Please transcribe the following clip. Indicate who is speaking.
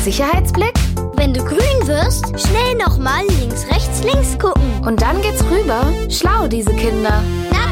Speaker 1: Sicherheitsblick?
Speaker 2: Wenn du grün wirst, schnell nochmal links, rechts, links gucken.
Speaker 1: Und dann geht's rüber. Schlau, diese Kinder.
Speaker 2: Na